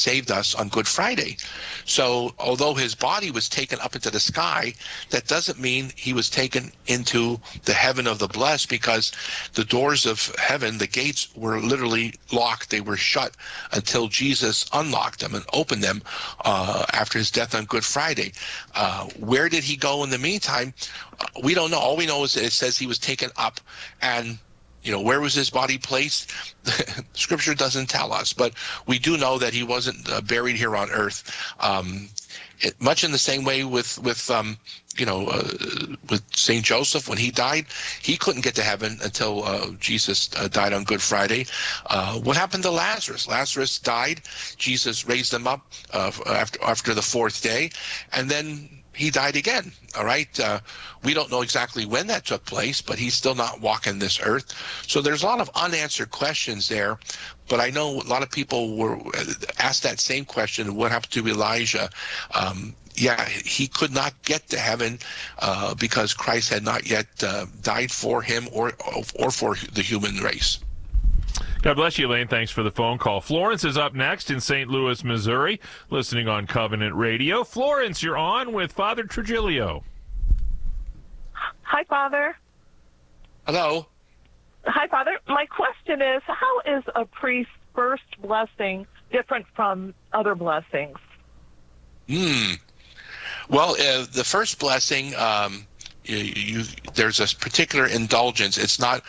saved us on Good Friday. So although his body was taken up into the sky, that doesn't mean he was taken into the heaven of the blessed, because the doors of heaven, the gates, were literally locked. They were shut until Jesus unlocked them and opened them after his death on Good Friday. Where did he go in the meantime? We don't know. All we know is that it says he was taken up, and where was his body placed? Scripture doesn't tell us, but we do know that he wasn't buried here on earth. Much in the same way with St. Joseph, when he died, he couldn't get to heaven until Jesus died on Good Friday. What happened to Lazarus? Lazarus died. Jesus raised him up after the fourth day, and then he died again. All right. We don't know exactly when that took place, but he's still not walking this earth. So there's a lot of unanswered questions there. But I know a lot of people were asked that same question: what happened to Elijah? He could not get to heaven because Christ had not yet died for him or for the human race. God bless you, Elaine. Thanks for the phone call. Florence is up next in St. Louis, Missouri, listening on Covenant Radio. Florence, you're on with Father Trigilio. Hi, Father. Hello. Hi, Father. My question is, how is a priest's first blessing different from other blessings? Well, the first blessing, there's a particular indulgence. It's not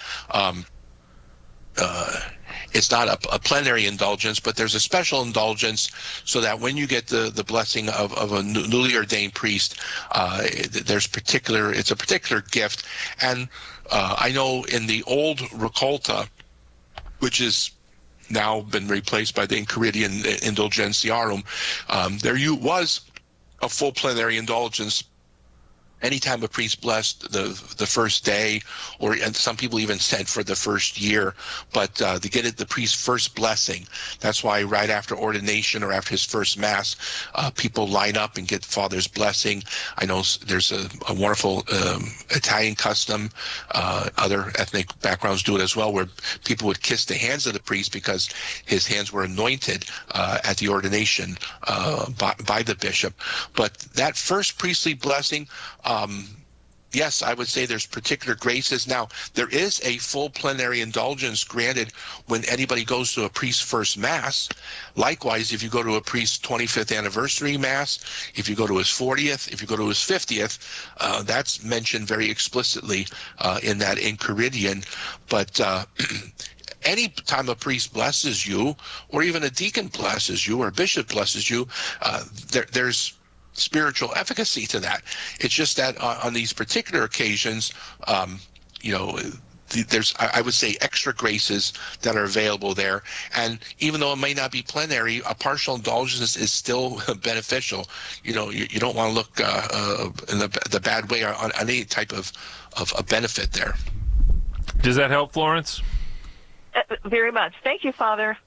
a plenary indulgence, but there's a special indulgence so that when you get the blessing of a newly ordained priest, it's a particular gift. And I know in the old Raccolta, which is now been replaced by the Enchiridion Indulgentiarum, there was a full plenary indulgence anytime a priest blessed the first day, and some people even said for the first year, but to get it the priest's first blessing. That's why right after ordination or after his first mass, people line up and get the Father's blessing. I know there's a wonderful Italian custom. Other ethnic backgrounds do it as well, where people would kiss the hands of the priest because his hands were anointed at the ordination by the bishop. But that first priestly blessing, yes, I would say there's particular graces. Now, there is a full plenary indulgence granted when anybody goes to a priest's first Mass. Likewise, if you go to a priest's 25th anniversary Mass, if you go to his 40th, if you go to his 50th, that's mentioned very explicitly in that Enchiridion. But any time a priest blesses you, or even a deacon blesses you, or a bishop blesses you, there's spiritual efficacy to that. It's just that on these particular occasions, there's, I would say, extra graces that are available there. And even though it may not be plenary, a partial indulgence is still beneficial. You don't want to look in the bad way on any type of a benefit there. Does that help, Florence? Very much. Thank you, Father.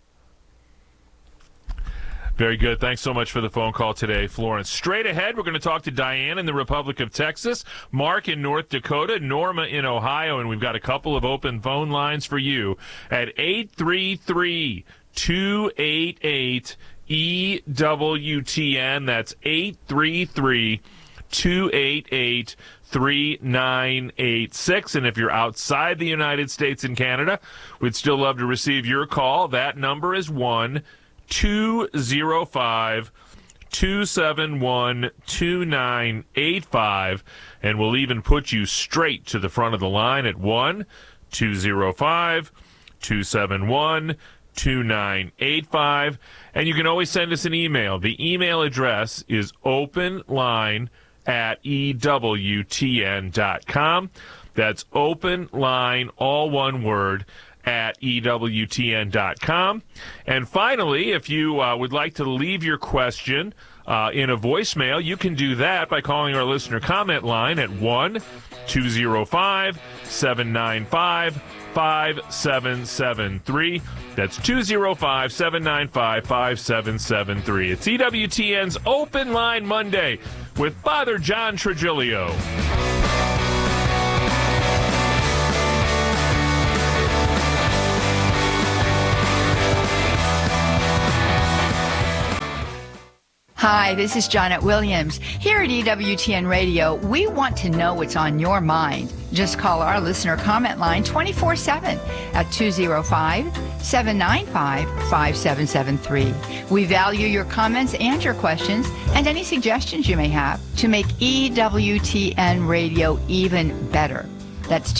Very good. Thanks so much for the phone call today, Florence. Straight ahead, we're going to talk to Diane in the Republic of Texas, Mark in North Dakota, Norma in Ohio, and we've got a couple of open phone lines for you at 833-288-EWTN. That's 833-288-3986. And if you're outside the United States and Canada, we'd still love to receive your call. That number is 1-205-271-2985, and we'll even put you straight to the front of the line at 1-205-271-2985. And you can always send us an email. The email address is openline@ewtn.com. That's openline, all one word, at EWTN.com. And finally, if you would like to leave your question in a voicemail, you can do that by calling our listener comment line at 1-205-795-5773. That's 205-795-5773. It's EWTN's Open Line Monday with Father John Trigilio. Hi, this is Janet Williams. Here at EWTN Radio, we want to know what's on your mind. Just call our listener comment line 24/7 at 205-795-5773. We value your comments and your questions and any suggestions you may have to make EWTN Radio even better. That's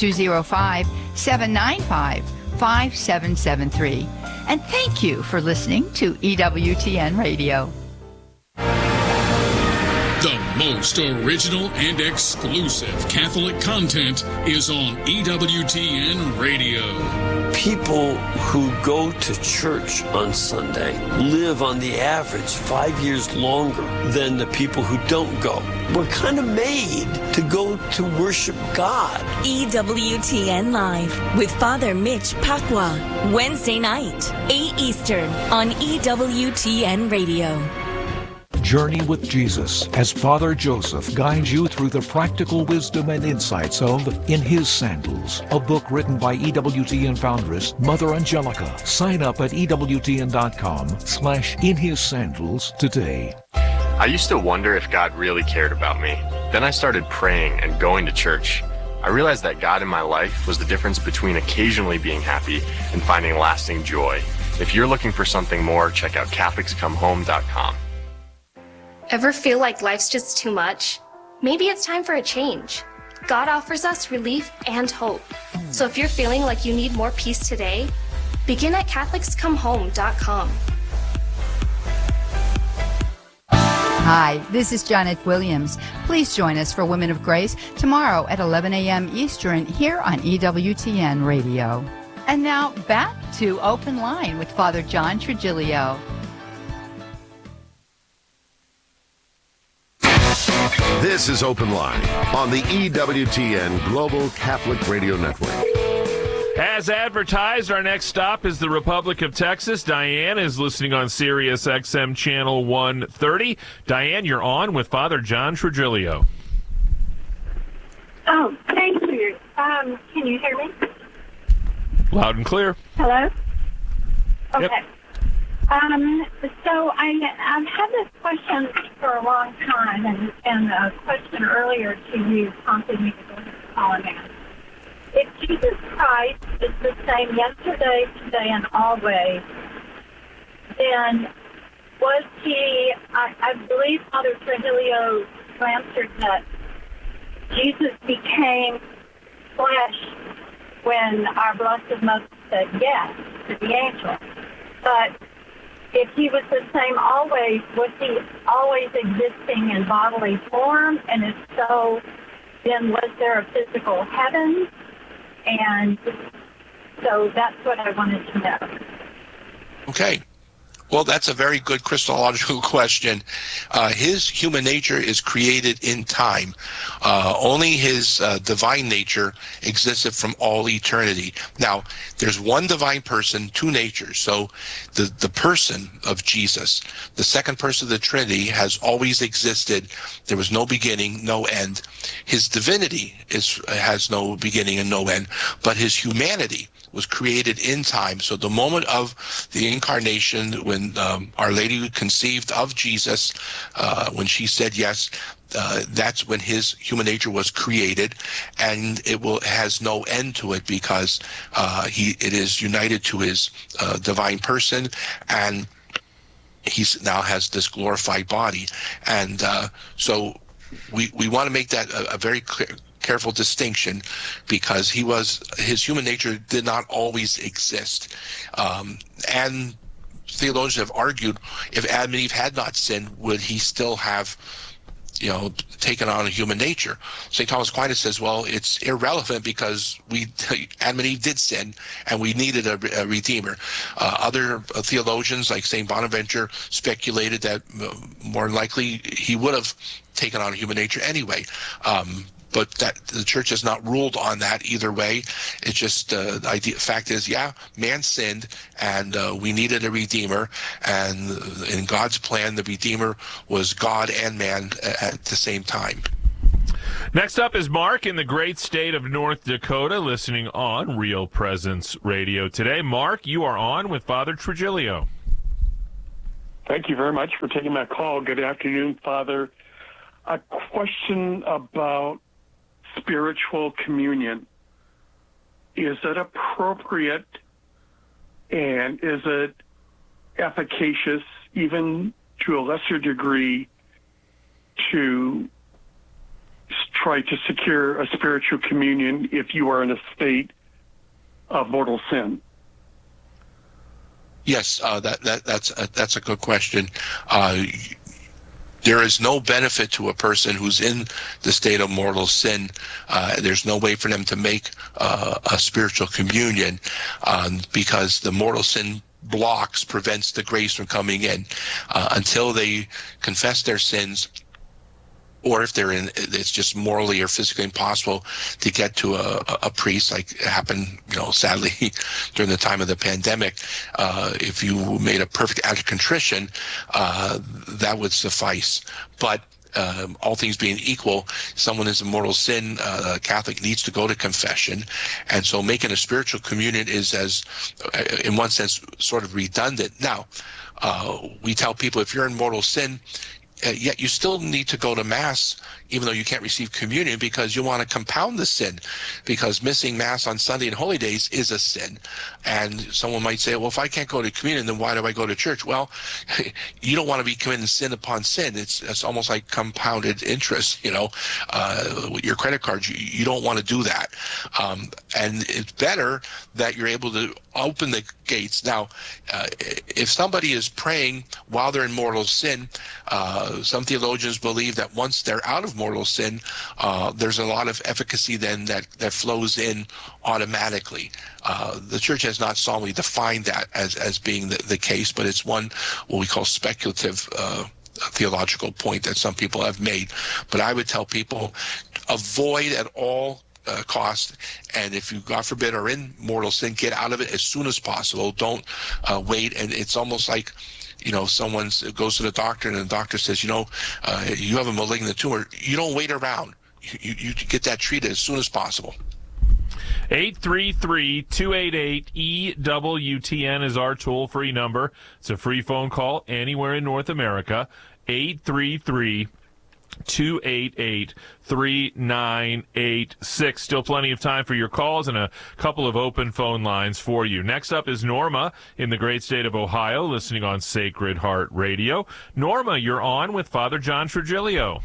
205-795-5773. And thank you for listening to EWTN Radio. The most original and exclusive Catholic content is on EWTN Radio. People who go to church on Sunday live on the average 5 years longer than the people who don't go. We're kind of made to go to worship God. EWTN Live with Father Mitch Pacwa. Wednesday night, 8 Eastern on EWTN Radio. Journey with Jesus as Father Joseph guides you through the practical wisdom and insights of In His Sandals, a book written by EWTN foundress Mother Angelica. Sign up at EWTN.com/InHisSandals today. I used to wonder if God really cared about me. Then I started praying and going to church. I realized that God in my life was the difference between occasionally being happy and finding lasting joy. If you're looking for something more, check out CatholicsComeHome.com. Ever feel like life's just too much? Maybe it's time for a change. God offers us relief and hope. So if you're feeling like you need more peace today, begin at CatholicsComeHome.com. Hi, this is Janet Williams. Please join us for Women of Grace tomorrow at 11 a.m. Eastern here on EWTN Radio. And now back to Open Line with Father John Trigilio. This is Open Line on the EWTN Global Catholic Radio Network. As advertised, our next stop is the Republic of Texas. Diane is listening on Sirius XM Channel 130. Diane, you're on with Father John Trigilio. Oh, thank you. Can you hear me? Loud and clear. Hello? Okay. Yep. So I've had this question for a long time, and a question earlier to you prompted me to go ahead and call him in. If Jesus Christ is the same yesterday, today, and always, then was he, I believe Father Trigilio answered that Jesus became flesh when our Blessed Mother said yes to the angel. But if he was the same always, was he always existing in bodily form? And if so, then was there a physical heaven? And so that's what I wanted to know. Okay. Well, that's a very good Christological question. His human nature is created in time. Only his divine nature existed from all eternity. Now, there's one divine person, two natures. So the person of Jesus, the second person of the Trinity, has always existed. There was no beginning, no end. His divinity has no beginning and no end, but his humanity was created in time. So the moment of the incarnation, when Our Lady conceived of Jesus, when she said yes, that's when his human nature was created, and it has no end to it because it is united to his divine person, and he now has this glorified body. And so we want to make that a very careful distinction, because his human nature did not always exist. And theologians have argued, if Adam and Eve had not sinned, would he still have taken on a human nature? St. Thomas Aquinas says, well, it's irrelevant because Adam and Eve did sin, and we needed a redeemer. Other theologians, like St. Bonaventure, speculated that more than likely he would have taken on a human nature anyway. But that the church has not ruled on that either way. It's just the fact is, man sinned, and we needed a redeemer. And in God's plan, the redeemer was God and man at the same time. Next up is Mark in the great state of North Dakota, listening on Real Presence Radio today. Mark, you are on with Father Trigilio. Thank you very much for taking my call. Good afternoon, Father. A question about spiritual communion. Is it appropriate and is it efficacious, even to a lesser degree, to try to secure a spiritual communion if you are in a state of mortal sin? Yes, that's a good question. There is no benefit to a person who's in the state of mortal sin. There's no way for them to make a spiritual communion because the mortal sin prevents the grace from coming in until they confess their sins, or if it's just morally or physically impossible to get to a priest, like it happened, sadly, during the time of the pandemic. If you made a perfect act of contrition, that would suffice. But all things being equal, someone is in mortal sin, a Catholic needs to go to confession. And so making a spiritual communion is, in one sense, sort of redundant. Now, we tell people if you're in mortal sin, yet you still need to go to Mass, even though you can't receive communion, because you want to compound the sin, because missing Mass on Sunday and holy days is a sin. And someone might say, well, if I can't go to communion, then why do I go to church? Well, you don't want to be committing sin upon sin. It's almost like compounded interest, with your credit card. You don't want to do that. And it's better that you're able to open the gates. Now, if somebody is praying while they're in mortal sin, some theologians believe that once they're out of mortal sin, there's a lot of efficacy then that flows in automatically. The church has not solemnly defined that as being the case, but it's what we call speculative theological point that some people have made. But I would tell people, avoid at all cost, and if you, God forbid, are in mortal sin, get out of it as soon as possible. Don't wait. And it's almost like, someone goes to the doctor and the doctor says, you have a malignant tumor. You don't wait around. You get that treated as soon as possible. 833-288-EWTN is our toll-free number. It's a free phone call anywhere in North America. 833-288-3986. Still plenty of time for your calls and a couple of open phone lines for you. Next up is Norma in the great state of Ohio, listening on Sacred Heart Radio. Norma, you're on with Father John Trigilio.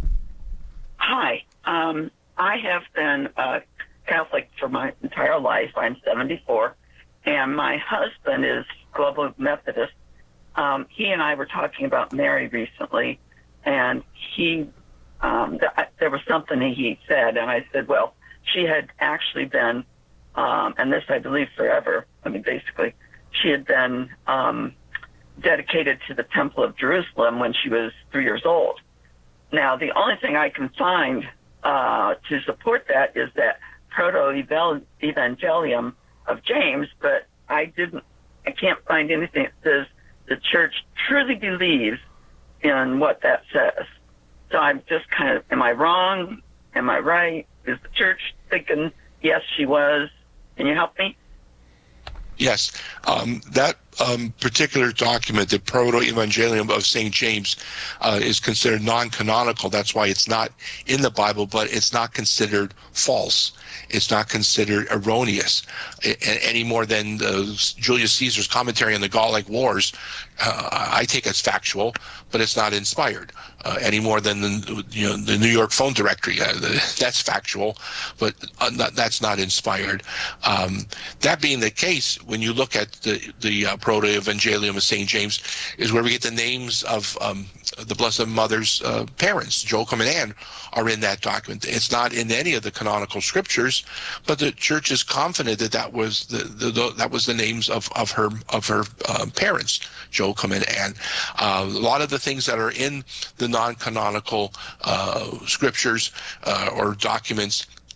Hi. I have been a Catholic for my entire life. I'm 74, and my husband is Global Methodist. He and I were talking about Mary recently, and he there was something he said, and I said, well, she had actually been, and this I believe forever, basically, she had been dedicated to the Temple of Jerusalem when she was 3 years old. Now, the only thing I can find to support that is that Proto-Evangelium of James, but I can't find anything that says the church truly believes in what that says. So I'm just kind of, am I wrong? Am I right? Is the church thinking, yes, she was? Can you help me? Yes. That particular document, the Proto-Evangelium of St. James, is considered non-canonical. That's why it's not in the Bible, but it's not considered false. It's not considered erroneous any more than Julius Caesar's commentary on the Gallic Wars. I take as factual, but it's not inspired any more than the New York phone directory. That's factual, but that's not inspired. That being the case, when you look at the Proto-Evangelium of St. James, is where we get the names of the Blessed Mother's parents. Joachim and Anne are in that document. It's not in any of the canonical scriptures, but the church is confident that was the names of her parents, Joachim and Anne. A lot of the things that are in the non-canonical scriptures or documents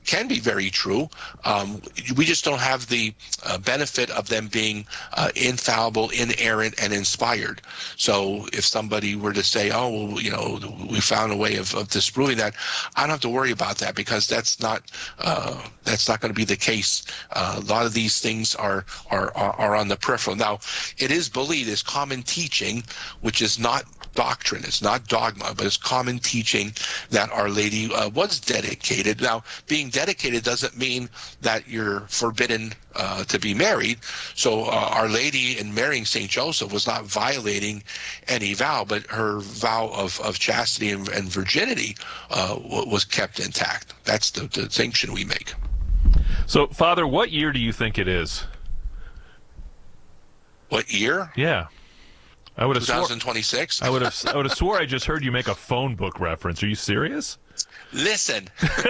can be very true. We just don't have the benefit of them being infallible, inerrant, and inspired. So if somebody were to say, oh, well, you know, we found a way of disproving that, I don't have to worry about that, because that's not going to be the case. A lot of these things are on the peripheral. Now, it is believed, it's common teaching, which is not doctrine, it's not dogma, but it's common teaching that Our Lady was dedicated. Now, being dedicated doesn't mean that you're forbidden to be married. So Our Lady, in marrying St. Joseph, was not violating any vow, but her vow of chastity and virginity was kept intact. That's the distinction we make. So, Father, what year do you think it is? What year? Yeah. I would have 2026. I would have swore I just heard you make a phone book reference. Are you serious? Listen,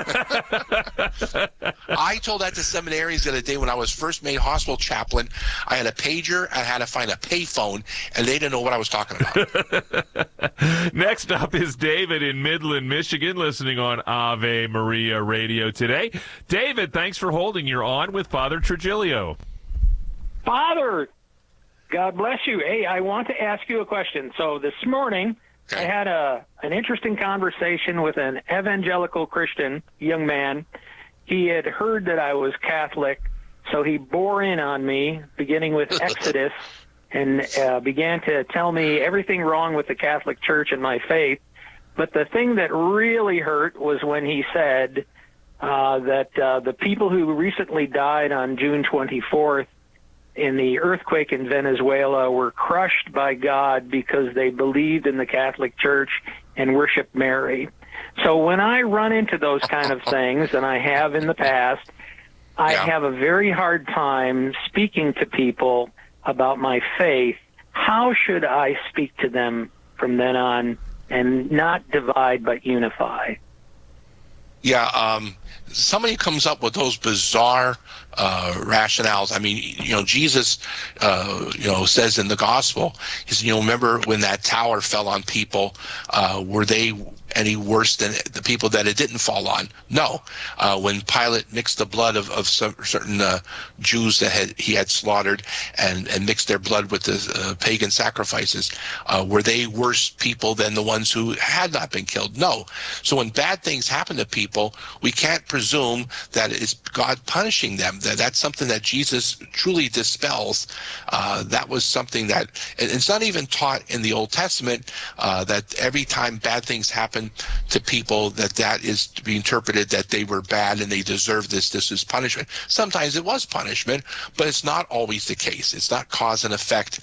I told that to seminaries the other day when I was first made hospital chaplain. I had a pager, I had to find a payphone, and they didn't know what I was talking about. Next up is David in Midland, Michigan, listening on Ave Maria Radio today. David, thanks for holding. You're on with Father Trigilio. Father, God bless you. Hey, I want to ask you a question. So this morning, I had an interesting conversation with an evangelical Christian young man. He had heard that I was Catholic, so he bore in on me, beginning with Exodus, and began to tell me everything wrong with the Catholic Church and my faith. But the thing that really hurt was when he said that the people who recently died on June 24th in the earthquake in Venezuela were crushed by God because they believed in the Catholic Church and worshiped Mary. So when I run into those kind of things, and I have in the past, I have a very hard time speaking to people about my faith. How should I speak to them from then on and not divide but unify? Yeah, somebody comes up with those bizarre rationales. I mean, you know, Jesus, says in the gospel, he said, remember when that tower fell on people, were they any worse than the people that it didn't fall on? No. When Pilate mixed the blood of certain Jews that he had slaughtered and mixed their blood with the pagan sacrifices, were they worse people than the ones who had not been killed? No. So when bad things happen to people, we can't presume that it's God punishing them. That's something that Jesus truly dispels. That was something that, and it's not even taught in the Old Testament, that every time bad things happen to people, that is to be interpreted that they were bad and they deserve this is punishment. Sometimes it was punishment, but it's not always the case. It's not cause and effect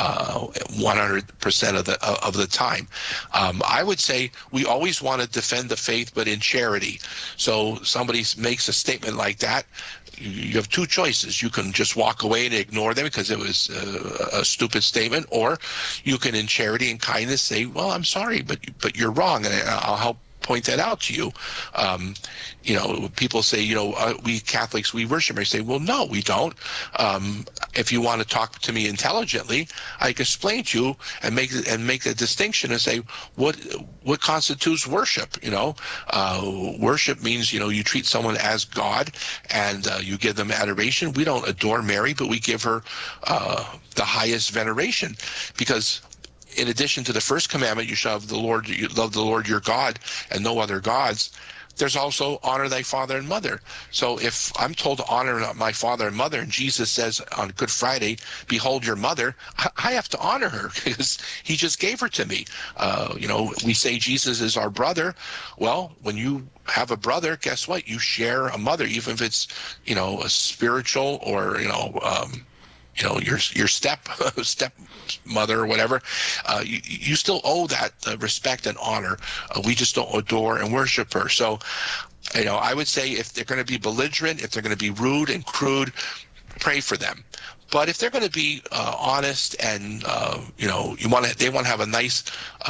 100% of the time. I would say we always want to defend the faith, but in charity. So somebody makes a statement like that, you have two choices. You can just walk away and ignore them because it was a stupid statement, or you can, in charity and kindness, say, well, I'm sorry, but you're wrong, and I'll help point that out to you. People say, we Catholics, we worship Mary. Say, well, no, we don't. If you want to talk to me intelligently, I can explain to you and make a distinction and say what constitutes worship. Worship means you treat someone as God and you give them adoration. We don't adore Mary, but we give her the highest veneration, because in addition to the first commandment, you shall love the Lord your God and no other gods, there's also honor thy father and mother. So if I'm told to honor my father and mother, and Jesus says on Good Friday, behold your mother, I have to honor her because he just gave her to me. We say Jesus is our brother. Well, when you have a brother, guess what? You share a mother, even if it's, a spiritual or, your step mother or whatever, you still owe that respect and honor. We just don't adore and worship her. So, I would say if they're going to be belligerent, if they're going to be rude and crude, pray for them. But if they're going to be honest and they want to have a nice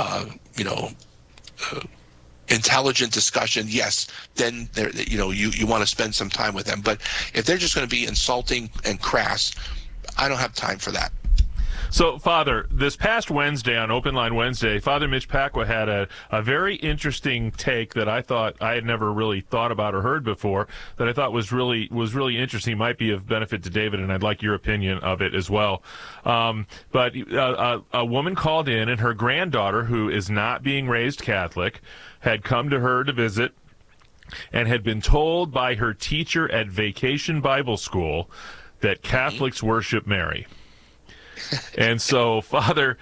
intelligent discussion, yes, then you want to spend some time with them. But if they're just going to be insulting and crass, I don't have time for that. So, Father, this past Wednesday on Open Line Wednesday, Father Mitch Pacwa had a very interesting take that I thought I had never really thought about or heard before, that I thought was really interesting, might be of benefit to David, and I'd like your opinion of it as well. But a woman called in, and her granddaughter, who is not being raised Catholic, had come to her to visit and had been told by her teacher at Vacation Bible School that Catholics worship Mary. And so Father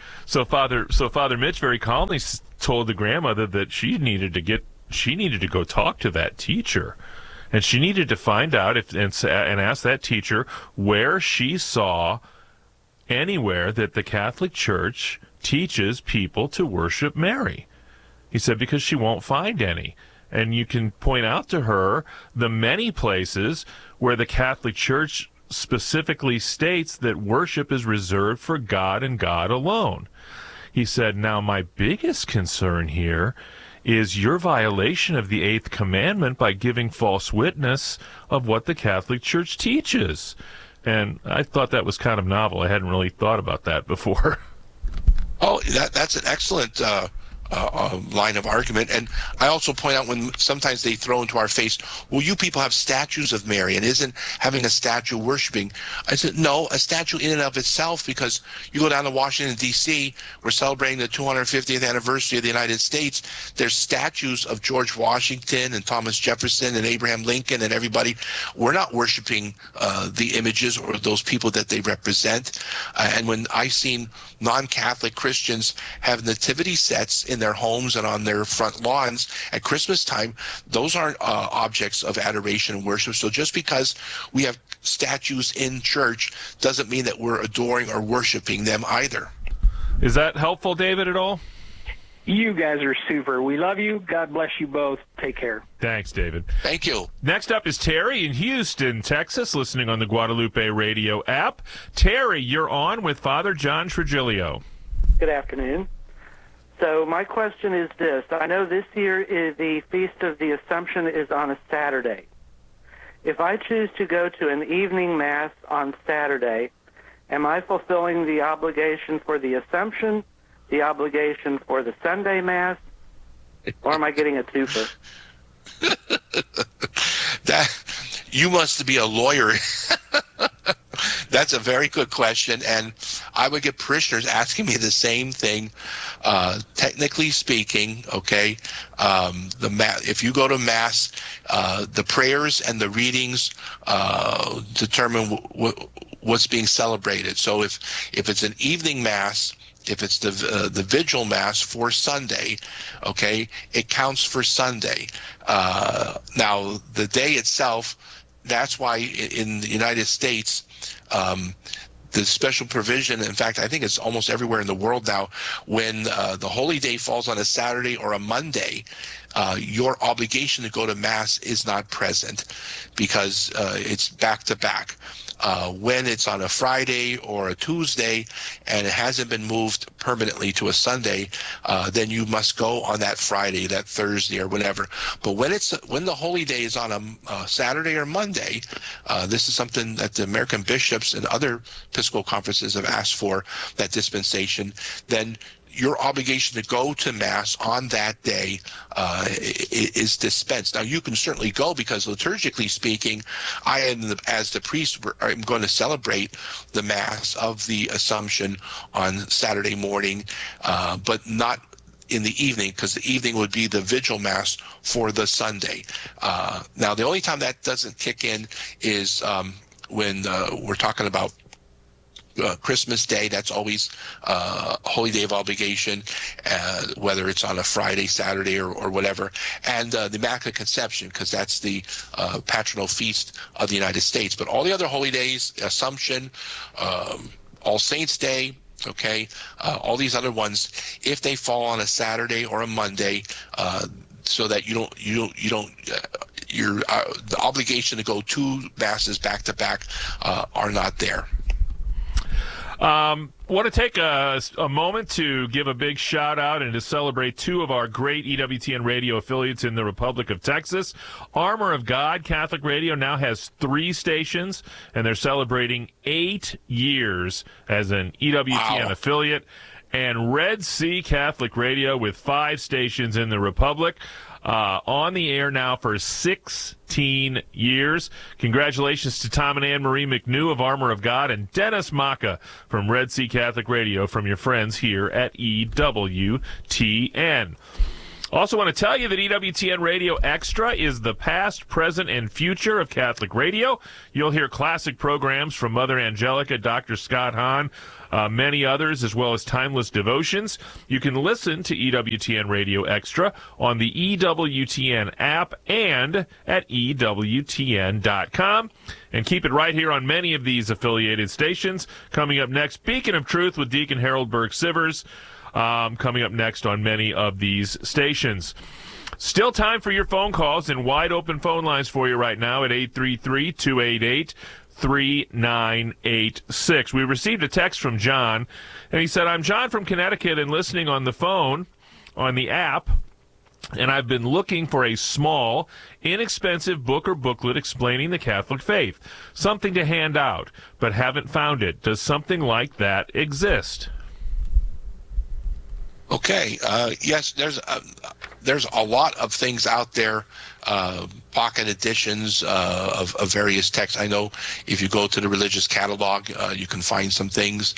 Mitch very calmly told the grandmother that she needed to go talk to that teacher, and she needed to find out and ask that teacher where she saw anywhere that the Catholic Church teaches people to worship Mary. He said, because she won't find any. And you can point out to her the many places where the Catholic Church specifically states that worship is reserved for God and God alone. He said, now my biggest concern here is your violation of the 8th commandment by giving false witness of what the Catholic Church teaches. And I thought that was kind of novel. I hadn't really thought about that before. Oh, that's an excellent line of argument. And I also point out when sometimes they throw into our face, well, you people have statues of Mary, and isn't having a statue worshiping? I said, no, a statue in and of itself, because you go down to Washington, D.C., we're celebrating the 250th anniversary of the United States. There's statues of George Washington and Thomas Jefferson and Abraham Lincoln and everybody. We're not worshiping the images or those people that they represent. And when I've seen non-Catholic Christians have nativity sets in their homes and on their front lawns at Christmas time, those aren't objects of adoration and worship. So just because we have statues in church doesn't mean that we're adoring or worshiping them either. Is that helpful, David, at all? You guys are super. We love you. God bless you both. Take care. Thanks, David. Thank you. Next up is Terry in Houston, Texas, listening on the Guadalupe Radio app. Terry, you're on with Father John Trigilio. Good afternoon. So my question is this. I know this year the Feast of the Assumption is on a Saturday. If I choose to go to an evening Mass on Saturday, am I fulfilling the obligation for the Assumption, the obligation for the Sunday Mass, or am I getting a twofer? You must be a lawyer. That's a very good question, and I would get parishioners asking me the same thing. Technically speaking, okay, if you go to Mass, the prayers and the readings determine what's being celebrated. So if it's an evening Mass, if it's the Vigil Mass for Sunday, okay, it counts for Sunday. Now, the day itself, that's why in the United States, the special provision, in fact, I think it's almost everywhere in the world now, when the Holy Day falls on a Saturday or a Monday, your obligation to go to Mass is not present because it's back-to-back. When it's on a Friday or a Tuesday and it hasn't been moved permanently to a Sunday, then you must go on that Friday, that Thursday, or whatever. But when the Holy Day is on a Saturday or Monday, this is something that the American bishops and other Episcopal conferences have asked for, that dispensation, then your obligation to go to Mass on that day is dispensed. Now, you can certainly go because liturgically speaking, I am, as the priest, I'm going to celebrate the Mass of the Assumption on Saturday morning, but not in the evening, because the evening would be the Vigil Mass for the Sunday. Now, the only time that doesn't kick in is when we're talking about Christmas Day. That's always a holy day of obligation, whether it's on a Friday, Saturday, or whatever. And the Immaculate Conception, because that's the patronal feast of the United States. But all the other holy days, Assumption, All Saints Day, okay, all these other ones, if they fall on a Saturday or a Monday, so that you don't the obligation to go two Masses back to back are not there. Want to take a moment to give a big shout-out and to celebrate two of our great EWTN radio affiliates in the Republic of Texas. Armor of God Catholic Radio now has 3 stations, and they're celebrating 8 years as an EWTN affiliate. And Red Sea Catholic Radio with 5 stations in the Republic. On the air now for 16 years. Congratulations to Tom and Anne Marie McNew of Armor of God and Dennis Maka from Red Sea Catholic Radio from your friends here at EWTN. Also want to tell you that EWTN Radio Extra is the past, present, and future of Catholic radio. You'll hear classic programs from Mother Angelica, Dr. Scott Hahn, many others, as well as timeless devotions. You can listen to EWTN Radio Extra on the EWTN app and at EWTN.com. And keep it right here on many of these affiliated stations. Coming up next, Beacon of Truth with Deacon Harold Burke-Sivers. Coming up next on many of these stations. Still time for your phone calls and wide open phone lines for you right now at 833-288-3986. We received a text from John, and he said, I'm John from Connecticut and listening on the phone, on the app, and I've been looking for a small, inexpensive book or booklet explaining the Catholic faith. Something to hand out, but haven't found it. Does something like that exist? Okay. Yes, there's a lot of things out there, pocket editions of various texts. I know if you go to the religious catalog, you can find some things.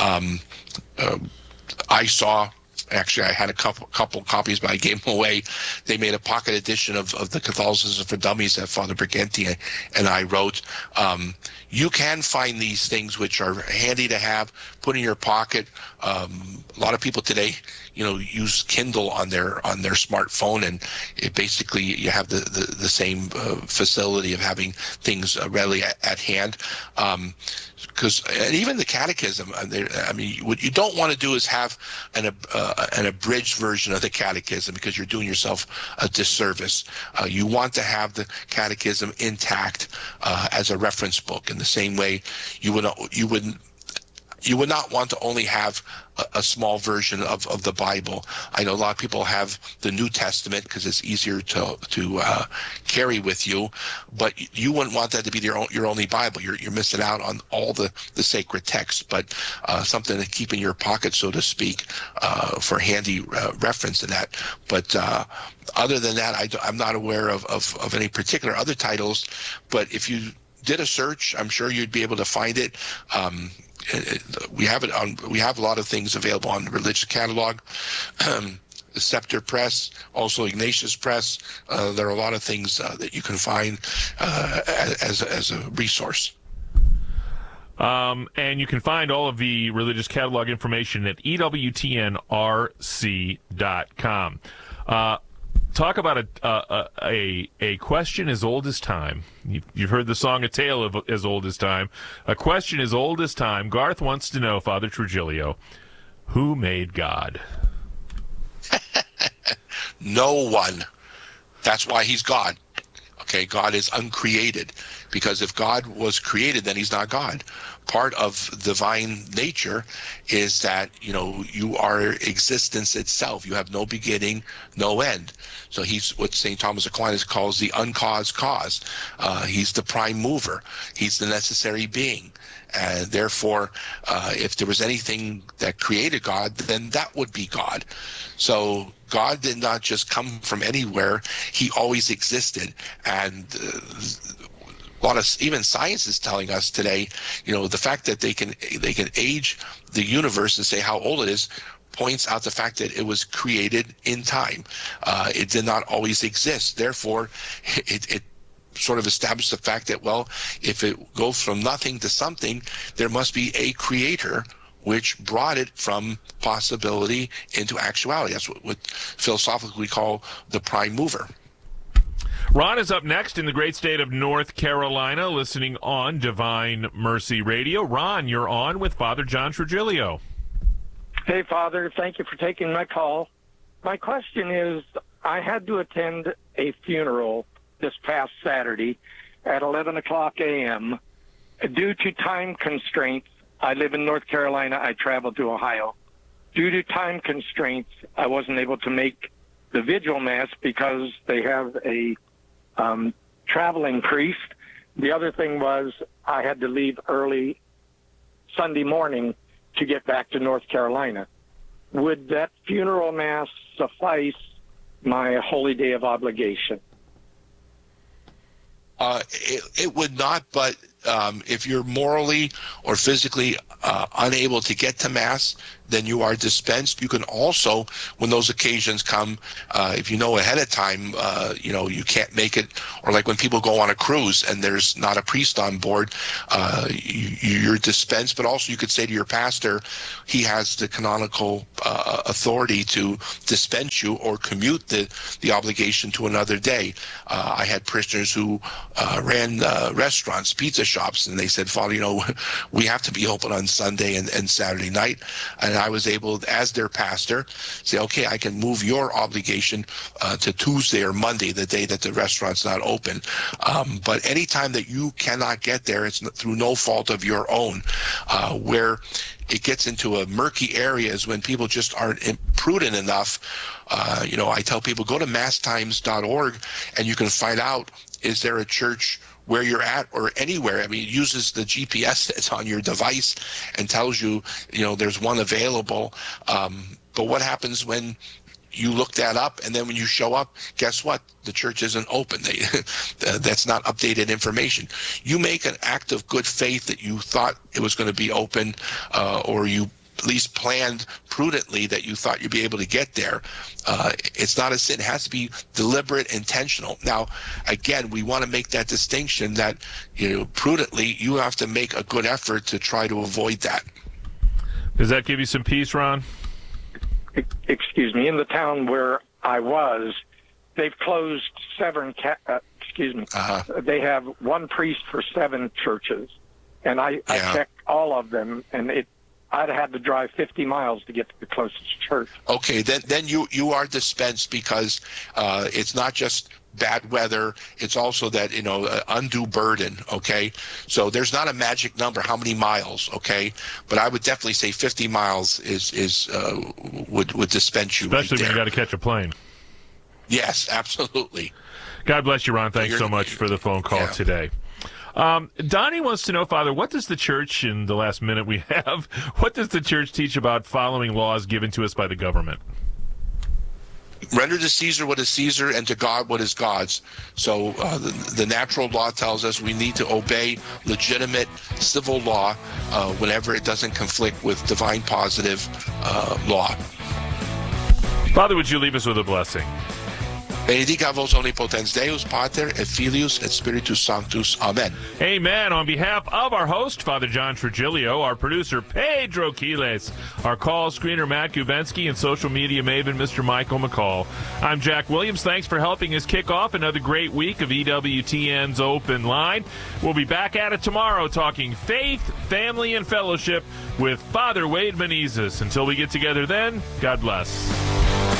I saw. Actually, I had a couple copies, but I gave them away. They made a pocket edition of the Catholicism for Dummies that Father Briganti and I wrote. You can find these things which are handy to have, put in your pocket. A lot of people today, use Kindle on their smartphone, and it basically you have the same facility of having things readily at hand. And even the catechism, what you don't want to do is have an abridged version of the catechism, because you're doing yourself a disservice. You want to have the catechism intact as a reference book. In the same way, you would not want to only have a small version of the Bible. I know a lot of people have the New Testament because it's easier to carry with you, but you wouldn't want that to be your only Bible. You're missing out on all the sacred texts, but something to keep in your pocket, so to speak, for handy reference to that. But other than that, I'm not aware of any particular other titles, but if you did a search, I'm sure you'd be able to find it. We have it on. We have a lot of things available on the religious catalog. The Scepter Press, also Ignatius Press. There are a lot of things that you can find as a resource. And you can find all of the religious catalog information at EWTNRC.com. Talk about a question as old as time. You've heard the song "A Tale of as Old as Time." A question as old as time. Garth wants to know, Father Trujillo, who made God? No one. That's why he's God. Okay, God is uncreated, because if God was created, then he's not God. Part of divine nature is that, you are existence itself. You have no beginning, no end. So he's what St. Thomas Aquinas calls the uncaused cause. He's the prime mover. He's the necessary being. And therefore, if there was anything that created God, then that would be God. So God did not just come from anywhere. He always existed. And a lot of even science is telling us today, the fact that they can age the universe and say how old it is points out the fact that it was created in time. It did not always exist. Therefore, it sort of established the fact that, well, if it goes from nothing to something, there must be a creator which brought it from possibility into actuality. That's what philosophically we call the prime mover. Ron is up next in the great state of North Carolina, listening on Divine Mercy Radio. Ron, you're on with Father John Trujillo. Hey, Father. Thank you for taking my call. My question is, I had to attend a funeral this past Saturday at 11 o'clock a.m. Due to time constraints, I live in North Carolina. I travel to Ohio. Due to time constraints, I wasn't able to make the vigil mass because they have a traveling priest. The other thing was I had to leave early Sunday morning to get back to North Carolina. Would that funeral mass suffice my holy day of obligation? It would not, but if you're morally or physically unable to get to Mass, then you are dispensed. You can also, when those occasions come, if you know ahead of time, you can't make it, or like when people go on a cruise and there's not a priest on board, you're dispensed. But also you could say to your pastor, he has the canonical authority to dispense you or commute the obligation to another day. I had parishioners who ran restaurants, pizza shops, and they said, Father, we have to be open on Sunday and Saturday night. And I was able, as their pastor, say, okay, I can move your obligation to Tuesday or Monday, the day that the restaurant's not open. But anytime that you cannot get there, it's through no fault of your own. Where it gets into a murky area is when people just aren't prudent enough. I tell people, go to masstimes.org and you can find out, is there a church where you're at or anywhere? I mean, it uses the GPS that's on your device and tells you, there's one available. But what happens when you look that up and then when you show up, guess what? The church isn't open. That's not updated information. You make an act of good faith that you thought it was going to be open, or you at least planned prudently that you thought you'd be able to get there. It's not a sin. It has to be deliberate, intentional. Now, again, we want to make that distinction that, prudently, you have to make a good effort to try to avoid that. Does that give you some peace, Ron? Excuse me. In the town where I was, they've closed they have one priest for 7 churches. And I checked all of them, and I'd have to drive 50 miles to get to the closest church. Okay, then you are dispensed because it's not just bad weather, it's also that undue burden. Okay, so there's not a magic number how many miles. Okay, but I would definitely say 50 miles would dispense you, especially right when you got to catch a plane. Yes, absolutely. God bless you, Ron. Thanks so much for the phone call today. Donnie wants to know, Father, what does the church, in the last minute we have, what does the church teach about following laws given to us by the government? Render to Caesar what is Caesar and to God what is God's. So the natural law tells us we need to obey legitimate civil law whenever it doesn't conflict with divine positive law. Father, would you leave us with a blessing? Benedicat vos omnipotens Deus, Pater, et Filius, et Spiritus Sanctus. Amen. Amen. On behalf of our host, Father John Trigilio, our producer, Pedro Quiles, our call screener, Matt Gubensky, and social media maven, Mr. Michael McCall, I'm Jack Williams. Thanks for helping us kick off another great week of EWTN's Open Line. We'll be back at it tomorrow talking faith, family, and fellowship with Father Wade Menezes. Until we get together then, God bless.